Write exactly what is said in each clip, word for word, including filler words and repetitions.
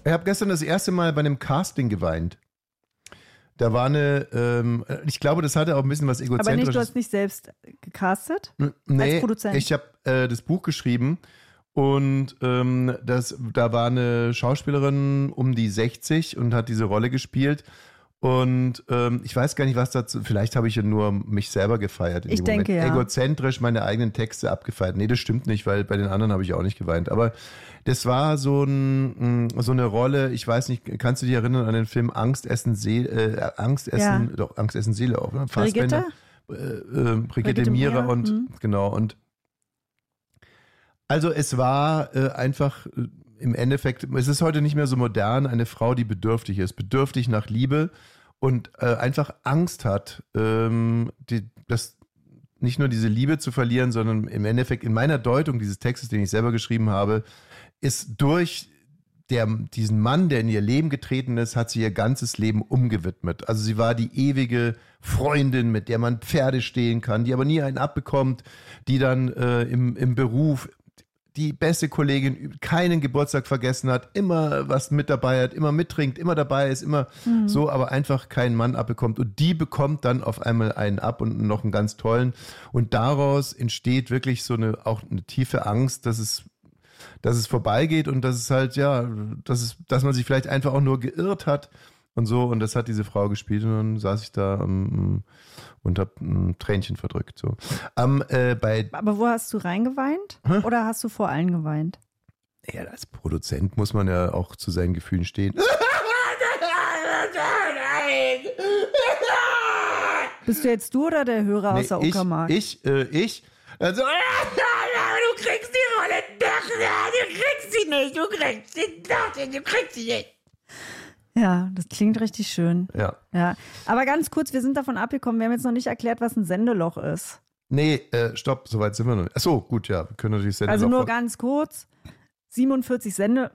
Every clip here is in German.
Ich habe gestern das erste Mal bei einem Casting geweint. Da war eine, ähm, ich glaube, das hatte auch ein bisschen was Egozentrisches. Aber nicht, du hast nicht selbst gecastet? Nee, als Produzent? Ich habe äh, das Buch geschrieben und ähm, das, da war eine Schauspielerin um die sechzig und hat diese Rolle gespielt. Und ähm, ich weiß gar nicht, was dazu, vielleicht habe ich ja nur mich selber gefeiert in ich dem denke, Moment. Ja. Egozentrisch meine eigenen Texte abgefeiert. Nee, das stimmt nicht, weil bei den anderen habe ich auch nicht geweint. Aber das war so, ein, so eine Rolle, ich weiß nicht, kannst du dich erinnern an den Film Angst, Essen, Seele, äh, Angst, Essen, ja. doch, Angst, Essen, Seele auch. Ne? Brigitte? Äh, äh, Brigitte, Brigitte Mira und, mhm. genau, und also es war äh, einfach äh, im Endeffekt, es ist heute nicht mehr so modern, eine Frau, die bedürftig ist, bedürftig nach Liebe und äh, einfach Angst hat, ähm, die, das nicht nur diese Liebe zu verlieren, sondern im Endeffekt in meiner Deutung dieses Textes, den ich selber geschrieben habe, ist durch der, diesen Mann, der in ihr Leben getreten ist, hat sie ihr ganzes Leben umgewidmet. Also sie war die ewige Freundin, mit der man Pferde stehlen kann, die aber nie einen abbekommt, die dann äh, im, im Beruf die beste Kollegin keinen Geburtstag vergessen hat, immer was mit dabei hat, immer mittrinkt, immer dabei ist, immer mhm. so, aber einfach keinen Mann abbekommt. Und die bekommt dann auf einmal einen ab und noch einen ganz tollen. Und daraus entsteht wirklich so eine, auch eine tiefe Angst, dass es, dass es vorbeigeht und dass es halt, ja, dass es, dass man sich vielleicht einfach auch nur geirrt hat und so. Und das hat diese Frau gespielt und dann saß ich da um, und habe ein Tränchen verdrückt. So. Um, äh, bei Aber wo hast du reingeweint? Hä? Oder hast du vor allen geweint? Ja, als Produzent muss man ja auch zu seinen Gefühlen stehen. Bist du jetzt du oder der Hörer nee, aus der ich, Uckermark? Ich, äh, ich. Also, du kriegst die Rolle doch, du kriegst sie nicht, du kriegst sie doch, du kriegst sie nicht. Ja, das klingt richtig schön. Ja. ja. Aber ganz kurz, wir sind davon abgekommen, wir haben jetzt noch nicht erklärt, was ein Sendeloch ist. Nee, äh, stopp, soweit sind wir noch nicht. Achso, gut, ja, wir können natürlich Sendeloch. Also nur ganz kurz, siebenundvierzig Sende...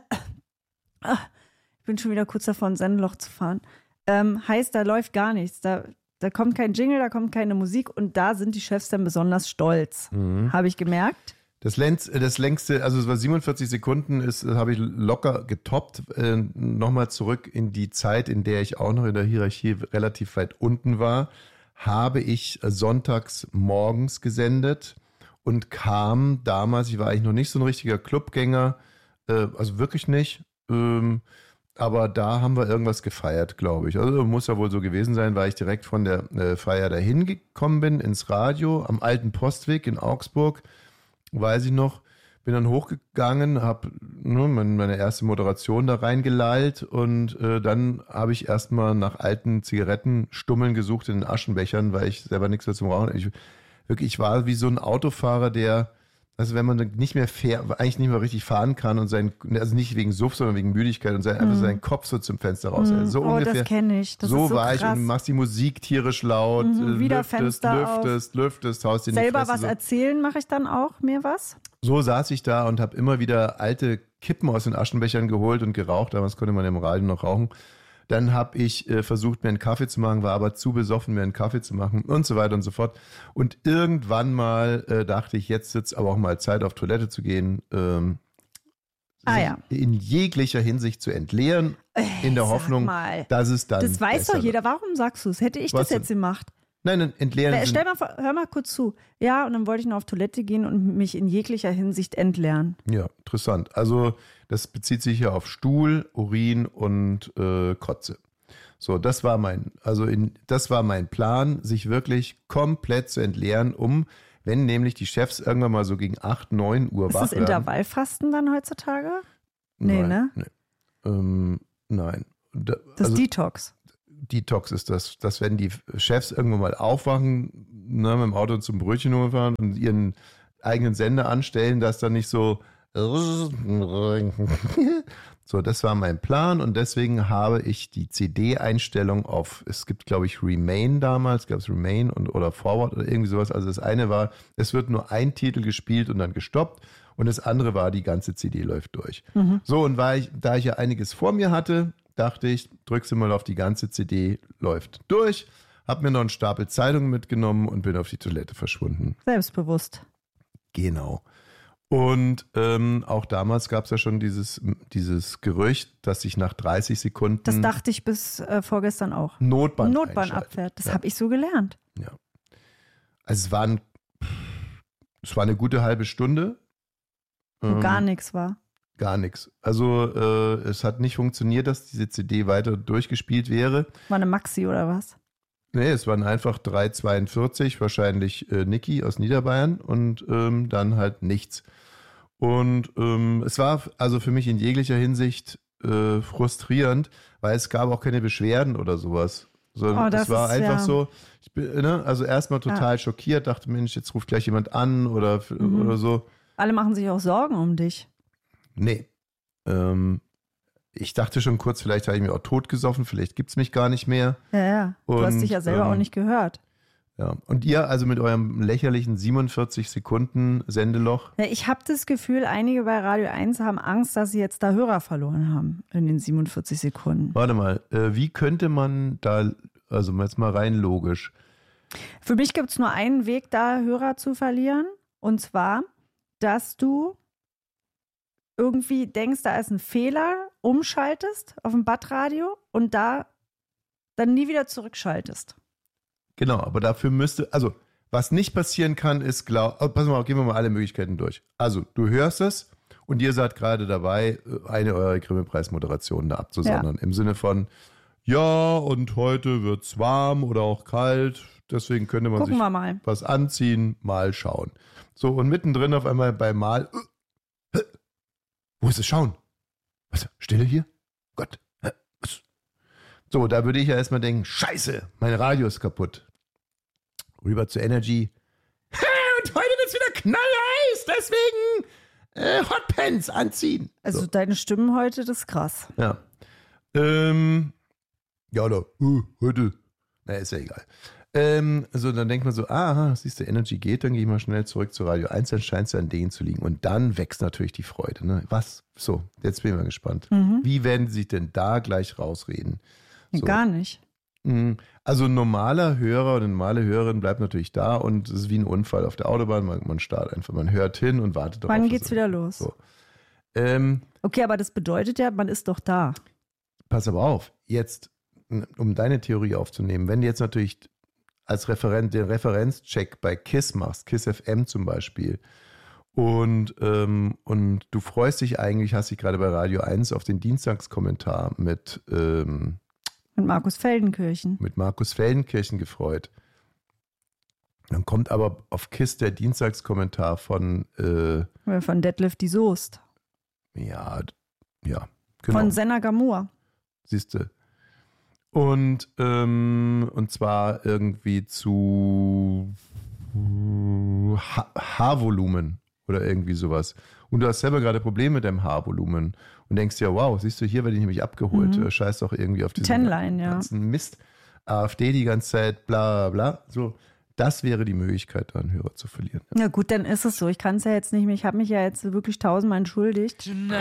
Ich bin schon wieder kurz davor, ein Sendeloch zu fahren. Ähm, heißt, da läuft gar nichts. Da, da kommt kein Jingle, da kommt keine Musik und da sind die Chefs dann besonders stolz. Mhm. Habe ich gemerkt. Das, längst, das längste, also es war siebenundvierzig Sekunden, ist, habe ich locker getoppt. Äh, Nochmal zurück in die Zeit, in der ich auch noch in der Hierarchie relativ weit unten war, habe ich sonntags morgens gesendet und kam damals, ich war eigentlich noch nicht so ein richtiger Clubgänger, äh, also wirklich nicht, ähm, aber da haben wir irgendwas gefeiert, glaube ich. Also muss ja wohl so gewesen sein, weil ich direkt von der äh, Feier dahin gekommen bin, ins Radio, am alten Postweg in Augsburg. Weiß ich noch, bin dann hochgegangen, habe ne, meine erste Moderation da reingelallt und äh, dann habe ich erstmal nach alten Zigarettenstummeln gesucht in den Aschenbechern, weil ich selber nichts mehr zum Rauchen. Ich, wirklich, ich war wie so ein Autofahrer, der, also wenn man nicht mehr fair, eigentlich nicht mehr richtig fahren kann und sein, also nicht wegen Suff, sondern wegen Müdigkeit und sein, mm. einfach seinen Kopf so zum Fenster raus. Mm. Also so oh, ungefähr. Das kenne ich. Das so ist so war krass. Ich und machst die Musik tierisch laut, mhm, wieder lüftest, Fenster lüftest, auf. lüftest, haust dir selber die Fresse was so. Erzählen mache ich dann auch, mir was? So saß ich da und habe immer wieder alte Kippen aus den Aschenbechern geholt und geraucht. Damals konnte man im Radio noch rauchen. Dann habe ich äh, versucht, mir einen Kaffee zu machen, war aber zu besoffen, mir einen Kaffee zu machen und so weiter und so fort. Und irgendwann mal äh, dachte ich, jetzt wird's aber auch mal Zeit, auf Toilette zu gehen, ähm, ah, ja. in jeglicher Hinsicht zu entleeren, in der Sag Hoffnung, mal. dass es dann Das weiß besser doch jeder. wird. Warum sagst du es? Hätte ich Was das jetzt denn? gemacht? Nein, nein, entleeren. Na, stell mal vor, hör mal kurz zu. Ja, und dann wollte ich noch auf Toilette gehen und mich in jeglicher Hinsicht entleeren. Ja, interessant. Also das bezieht sich ja auf Stuhl, Urin und äh, Kotze. So, das war mein, also in, das war mein Plan, sich wirklich komplett zu entleeren, um, wenn nämlich die Chefs irgendwann mal so gegen acht, neun Uhr Ist wach das werden. Intervallfasten dann heutzutage? Nee, nein, ne? Nee. Ähm, nein. Da, das also, Detox. Detox ist das, dass wenn die Chefs irgendwann mal aufwachen, ne, mit dem Auto zum Brötchen fahren und ihren eigenen Sender anstellen, dass dann nicht so so, das war mein Plan und deswegen habe ich die C D-Einstellung auf, es gibt glaube ich Remain damals, gab es Remain und, oder Forward oder irgendwie sowas, also das eine war, es wird nur ein Titel gespielt und dann gestoppt und das andere war, die ganze C D läuft durch. Mhm. So, und weil ich, da ich ja einiges vor mir hatte, dachte ich, drück sie mal auf die ganze C D, läuft durch, hab mir noch einen Stapel Zeitungen mitgenommen und bin auf die Toilette verschwunden. Selbstbewusst. Genau. Und ähm, auch damals gab es ja schon dieses, dieses Gerücht, dass sich nach dreißig Sekunden Das dachte ich bis äh, vorgestern auch. Notband, Notband abfährt. Das ja. habe ich so gelernt. Ja. Also es waren, es war eine gute halbe Stunde. Wo ähm, gar nichts war. Gar nichts. Also äh, es hat nicht funktioniert, dass diese C D weiter durchgespielt wäre. War eine Maxi oder was? Nee, es waren einfach drei Komma zweiundvierzig, wahrscheinlich äh, Niki aus Niederbayern und ähm, dann halt nichts. Und ähm, es war also für mich in jeglicher Hinsicht äh, frustrierend, weil es gab auch keine Beschwerden oder sowas. Sondern Oh, das es war ist, einfach ja. so, ich bin, ne, also erstmal total Ja. schockiert, dachte, Mensch, jetzt ruft gleich jemand an oder, Mhm. oder so. Alle machen sich auch Sorgen um dich. Nee. Ähm, ich dachte schon kurz, vielleicht habe ich mich auch totgesoffen, vielleicht gibt es mich gar nicht mehr. Ja, ja. Du hast Und, dich ja selber ähm, auch nicht gehört. Ja. Und ihr also mit eurem lächerlichen siebenundvierzig Sekunden Sendeloch? Ja, ich habe das Gefühl, einige bei Radio eins haben Angst, dass sie jetzt da Hörer verloren haben in den siebenundvierzig Sekunden. Warte mal, äh, wie könnte man da, also jetzt mal rein logisch. Für mich gibt es nur einen Weg, da Hörer zu verlieren. Und zwar, dass du irgendwie denkst, da ist ein Fehler, umschaltest auf dem Badradio und da dann nie wieder zurückschaltest. Genau, aber dafür müsste, also was nicht passieren kann, ist, glaub, oh, pass mal, gehen wir mal alle Möglichkeiten durch. Also du hörst es und ihr seid gerade dabei, eine eurer Grimme-Preis-Moderationen da abzusondern. Ja. Im Sinne von, ja, und heute wird's warm oder auch kalt, deswegen könnte man Gucken sich wir mal. was anziehen, mal schauen. So, und mittendrin auf einmal bei Mal, äh, äh, wo ist das Schauen? Was, Stille hier? Gott. Äh, was? So, da würde ich ja erstmal denken, scheiße, mein Radio ist kaputt. Rüber zu Energy. Und heute wird's wieder knallheiß, deswegen äh, Hotpants anziehen. Also so. Deine Stimmen heute, das ist krass. Ja. Ähm, ja, oder, uh, heute. Na, ist ja egal. Ähm, also dann denkt man so, aha, siehst du, Energy geht, dann gehe ich mal schnell zurück zu Radio eins, dann scheint es ja an denen zu liegen. Und dann wächst natürlich die Freude. Ne? Was? So, jetzt bin ich mal gespannt. Mhm. Wie werden sie sich denn da gleich rausreden? So. Gar nicht. Also ein normaler Hörer oder eine normale Hörerin bleibt natürlich da und es ist wie ein Unfall auf der Autobahn. Man, man startet einfach, man hört hin und wartet darauf. Wann geht's wieder los? So. Ähm, okay, aber das bedeutet ja, man ist doch da. Pass aber auf, jetzt, um deine Theorie aufzunehmen, wenn du jetzt natürlich als Referent den Referenzcheck bei KISS machst, KISS F M zum Beispiel, und, ähm, und du freust dich eigentlich, hast dich gerade bei Radio eins auf den Dienstagskommentar mit ähm, Mit Markus Feldenkirchen. mit Markus Feldenkirchen gefreut. Dann kommt aber auf KISS der Dienstagskommentar von äh, Von Detlef die Soest. ja, ja, genau. Von Senna Gamur. Siehst du. Und, ähm, und zwar irgendwie zu ha Haarvolumen oder irgendwie sowas. Und du hast selber gerade Probleme mit deinem Haarvolumen und denkst dir, wow, siehst du, hier werde ich nämlich abgeholt. Mhm. Scheiß doch irgendwie auf diesen Tenline, ganzen ja. Mist. AfD die ganze Zeit, bla bla. So, das wäre die Möglichkeit, da einen Hörer zu verlieren. Ja gut, dann ist es so. Ich kann es ja jetzt nicht mehr. Ich habe mich ja jetzt wirklich tausendmal entschuldigt.